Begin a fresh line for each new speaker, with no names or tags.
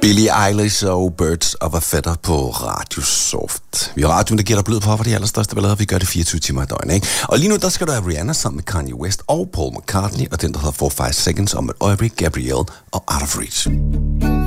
Billie Eilish og Birds of a Feather på Radio Soft. Vi har radioen, der giver dig blød på for de allerstørste ballader. Vi gør det 24 timer i døgnet, ikke? Og lige nu, der skal du have Rihanna sammen med Kanye West og Paul McCartney, og den, der hedder 4-5 Seconds om et øjeblik, Gabrielle og Out of Reach.